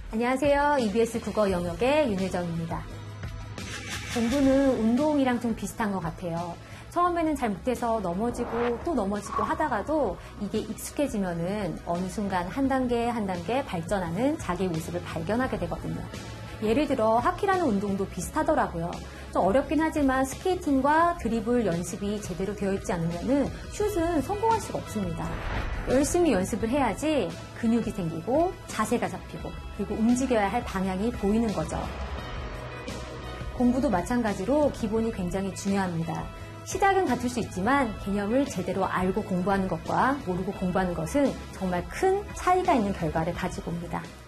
안녕하세요. EBS 국어 영역의 윤혜정입니다. 공부는 운동이랑 좀 비슷한 것 같아요. 처음에는 잘 못해서 넘어지고 또 넘어지고 하다가도 이게 익숙해지면은 어느 순간 한 단계 한 단계 발전하는 자기의 모습을 발견하게 되거든요. 예를 들어 하키라는 운동도 비슷하더라고요. 좀 어렵긴 하지만 스케이팅과 드리블 연습이 제대로 되어 있지 않으면은 슛은 성공할 수가 없습니다. 열심히 연습을 해야지 근육이 생기고 자세가 잡히고 그리고 움직여야 할 방향이 보이는 거죠. 공부도 마찬가지로 기본이 굉장히 중요합니다. 시작은 같을 수 있지만 개념을 제대로 알고 공부하는 것과 모르고 공부하는 것은 정말 큰 차이가 있는 결과를 가지고 옵니다.